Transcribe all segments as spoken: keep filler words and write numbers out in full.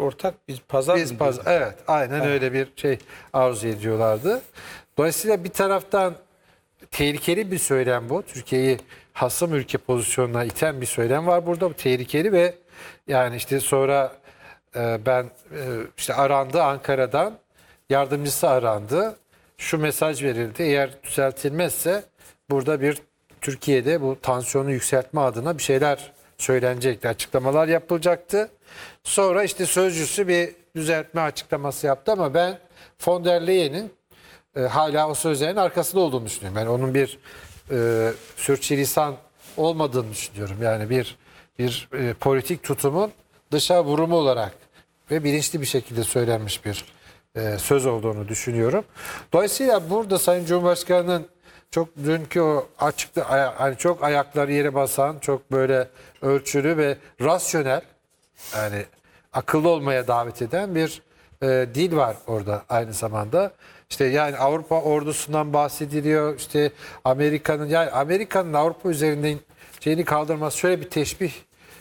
ortak biz pazar Biz mı paz diyoruz? evet, aynen öyle bir şey arzu ediyorlardı. Dolayısıyla bir taraftan tehlikeli bir söylem bu. Türkiye'yi hasım ülke pozisyonuna iten bir söylem var burada. Bu tehlikeli ve yani işte sonra e, ben e, işte arandı Ankara'dan, yardımcısı arandı. Şu mesaj verildi. Eğer düzeltilmezse burada bir Türkiye'de bu tansiyonu yükseltme adına bir şeyler söylenecekti. Açıklamalar yapılacaktı. Sonra işte sözcüsü bir düzeltme açıklaması yaptı ama ben von der Leyen'in e, hala o sözlerin arkasında olduğunu düşünüyorum. Yani onun bir e, sürçülisan olmadığını düşünüyorum. Yani bir bir e, politik tutumun dışa vurumu olarak ve bilinçli bir şekilde söylenmiş bir e, söz olduğunu düşünüyorum. Dolayısıyla burada Sayın Cumhurbaşkanı'nın çok dünkü o açıkta aya- hani çok ayakları yere basan, çok böyle ölçülü ve rasyonel, yani akıllı olmaya davet eden bir e, dil var orada aynı zamanda. İşte yani Avrupa ordusundan bahsediliyor. İşte Amerika'nın yani Amerika'nın Avrupa üzerinden şeyini kaldırması, şöyle bir teşbih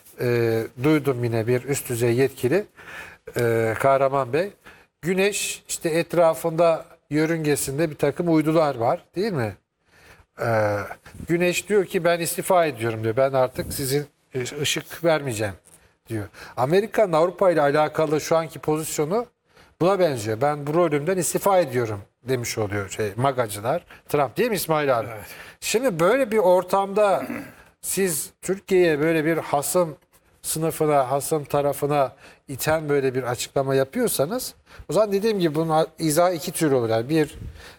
e, duydum yine bir üst düzey yetkili e, Kahraman Bey. Güneş işte etrafında yörüngesinde bir takım uydular var, değil mi? Ee, Güneş diyor ki ben istifa ediyorum diyor. Ben artık sizin ışık vermeyeceğim diyor. Amerika'nın Avrupa ile alakalı şu anki pozisyonu buna benziyor. Ben bu rolümden istifa ediyorum demiş oluyor şey magacılar. Trump değil mi İsmail abi? Evet. Şimdi böyle bir ortamda siz Türkiye'ye böyle bir hasım sınıfına, hasım tarafına iten böyle bir açıklama yapıyorsanız, o zaman dediğim gibi bunun izahı iki tür olur. Yani bir,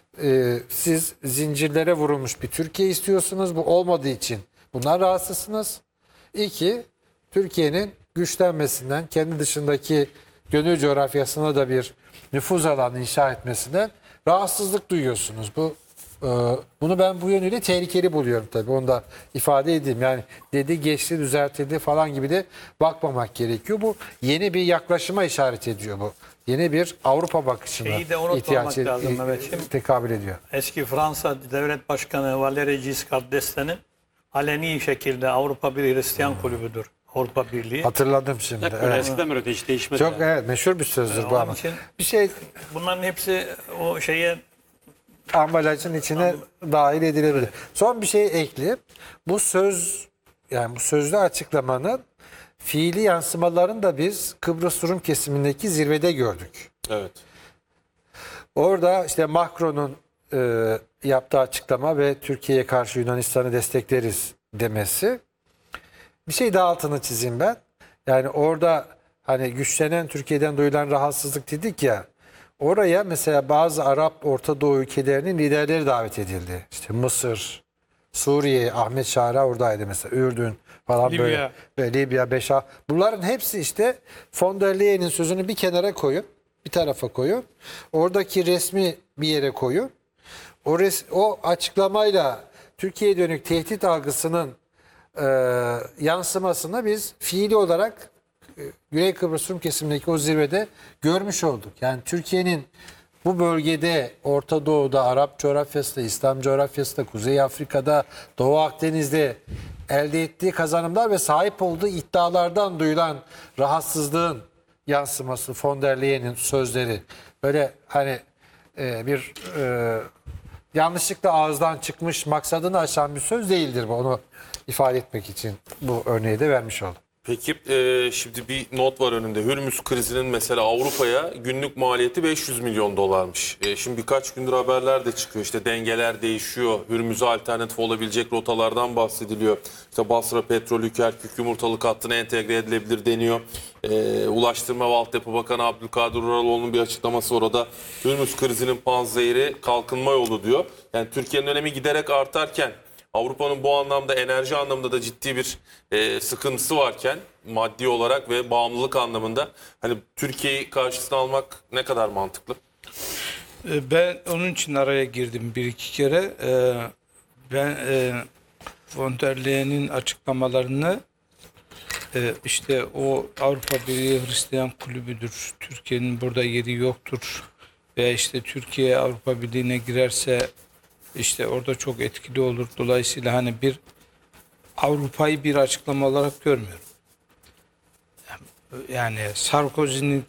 e, siz zincirlere vurulmuş bir Türkiye istiyorsunuz. Bu olmadığı için bundan rahatsızsınız. İki, Türkiye'nin güçlenmesinden, kendi dışındaki gönül coğrafyasına da bir nüfuz alanı inşa etmesinden rahatsızlık duyuyorsunuz. Bu e, bunu ben bu yönüyle tehlikeli buluyorum tabii. Onu da ifade edeyim. Yani dedi geçti, düzeltildi falan gibi de bakmamak gerekiyor. Bu yeni bir yaklaşıma işaret ediyor bu. Yeni bir Avrupa bakışına Şeyi de unutmamak ihtiyaç lazım e- Mehmetciğim. tekabül ediyor. Eski Fransa Devlet Başkanı Valéry Giscard d'Estaing'in aleni şekilde Avrupa bir Hristiyan kulübüdür. Avrupa Birliği. Hatırladım şimdi. Hep böyle Evet. eskiden beri hiç değişmedi. Çok yani. evet, meşhur bir sözdür bu Onun ama. için Bir şey bunların hepsi o şeye ambalajın içine dahil edilebilir. Son bir şey ekleyeyim. Bu söz, yani bu sözlü açıklamanın fiili yansımalarını da biz Kıbrıs Rum kesimindeki zirvede gördük. Evet. Orada işte Macron'un e, yaptığı açıklama ve Türkiye'ye karşı Yunanistan'ı destekleriz demesi. Bir şey daha altını çizeyim ben. Yani orada hani güçlenen Türkiye'den duyulan rahatsızlık dedik ya. Oraya mesela bazı Arap Orta Doğu ülkelerinin liderleri davet edildi. İşte Mısır, Suriye, Ahmet Şara oradaydı mesela, Ürdün falan böyle. Libya. Böyle Libya, Beşa. Bunların hepsi işte von der Leyen'in sözünü bir kenara koyun, bir tarafa koyun. Oradaki resmi bir yere koyun. O, res, o açıklamayla Türkiye'ye dönük tehdit algısının e, yansımasını biz fiili olarak e, Güney Kıbrıs Rum kesimindeki o zirvede görmüş olduk. Yani Türkiye'nin bu bölgede, Orta Doğu'da, Arap coğrafyasında, İslam coğrafyasında, Kuzey Afrika'da, Doğu Akdeniz'de elde ettiği kazanımlar ve sahip olduğu iddialardan duyulan rahatsızlığın yansıması, von der Leyen'in sözleri. Böyle hani e, bir e, yanlışlıkla ağızdan çıkmış, maksadını aşan bir söz değildir bu. Onu ifade etmek için bu örneği de vermiş oldum. Peki e, şimdi bir not var önünde. Hürmüz krizinin mesela Avrupa'ya günlük maliyeti beş yüz milyon dolarmış. E, şimdi birkaç gündür haberler de çıkıyor. İşte dengeler değişiyor. Hürmüz'e alternatif olabilecek rotalardan bahsediliyor. İşte Basra Petrolü, Kerkük Yumurtalık hattına entegre edilebilir deniyor. E, Ulaştırma ve Altyapı Bakanı Abdülkadir Uraloğlu'nun bir açıklaması orada. Hürmüz krizinin panzehiri kalkınma yolu diyor. Yani Türkiye'nin önemi giderek artarken Avrupa'nın bu anlamda enerji anlamında da ciddi bir e, sıkıntısı varken maddi olarak ve bağımlılık anlamında hani Türkiye'yi karşısına almak ne kadar mantıklı? E, Ben onun için araya girdim bir iki kere. E, Ben e, von der Leyen'in açıklamalarını e, işte o Avrupa Birliği Hristiyan kulübüdür, Türkiye'nin burada yeri yoktur ve işte Türkiye Avrupa Birliği'ne girerse işte orada çok etkili olur. Dolayısıyla hani bir Avrupa'yı bir açıklama olarak görmüyorum. Yani Sarkozy'nin